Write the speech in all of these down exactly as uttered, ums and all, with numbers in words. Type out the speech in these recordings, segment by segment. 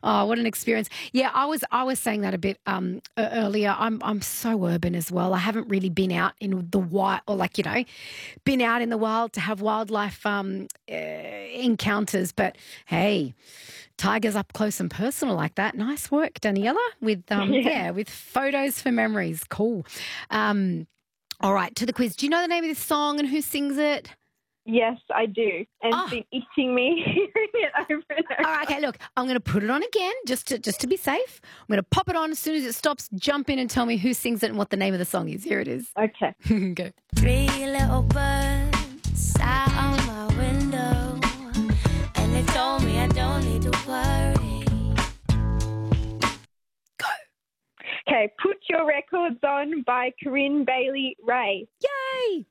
Oh, what an experience. Yeah, I was I was saying that a bit um, e- earlier. I'm I'm so urban as well. I haven't really been out in the wild, or like, you know, been out in the wild to have wildlife um, uh, encounters. But hey, tigers up close and personal like that. Nice work, Daniela, with um, Yeah. yeah, with photos for memories. Cool. Um, all right, to the quiz. Do you know the name of this song and who sings it? Yes, I do. And Oh. it's been itching me hearing it over and over. All right, okay, look, I'm going to put it on again just to just to be safe. I'm going to pop it on as soon as it stops. Jump in and tell me who sings it and what the name of the song is. Here it is. Okay. Go. Three little birds sat on my window, and they told me I don't need to worry. Go. Okay, Put Your Records On by Corinne Bailey Ray. Yay!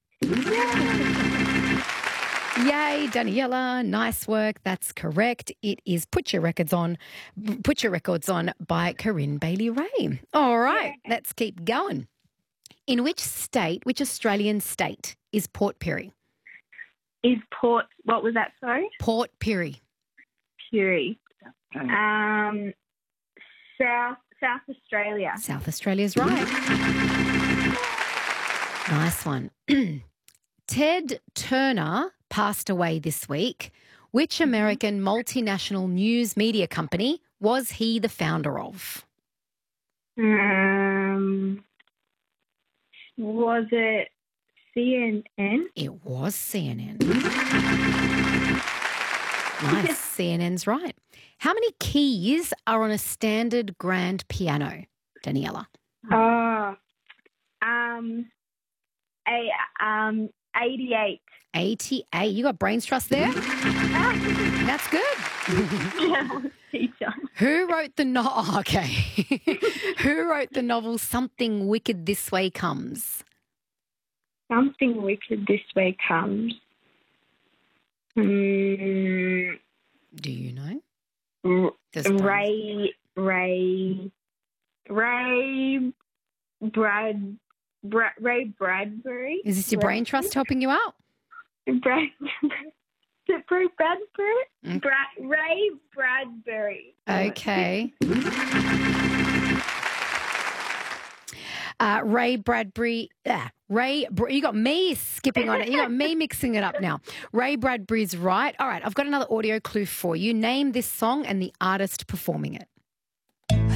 Yay, Daniela. Nice work. That's correct. It is Put Your Records On, Put Your Records On by Corinne Bailey Ray. All right, let's keep going. In which state, which Australian state is Port Pirie? Is Port, what was that, sorry? Port Pirie. Puri. Um, South, South Australia. South Australia's right. Nice one. Ted Turner passed away this week. Which American multinational news media company was he the founder of? Um, was it C N N? It was C N N. Nice. C N N's right. How many keys are on a standard grand piano, Daniela? Oh, um, a, um, eighty-eight. eighty-eight. You got brains trust there? That's good. Yeah, teacher. Who wrote the novel? Oh, okay. Who wrote the novel Something Wicked This Way Comes? Something Wicked This Way Comes. Mm, Do you know? R- There's brains. Ray, Ray, Ray, Brad, Bra- Ray Bradbury. Is this your brain trust helping you out? Brad, Ray Bradbury? Mm. Brad, Ray Bradbury. Okay. Uh, Ray Bradbury, uh, Ray, Br- you got me skipping on it. You got me mixing it up now. Ray Bradbury's right. All right, I've got another audio clue for you. Name this song and the artist performing it.